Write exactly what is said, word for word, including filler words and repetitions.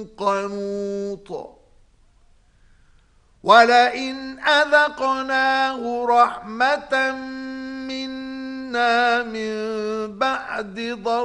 قنوط ولئن أذقناه رحمة منا من بعد ضر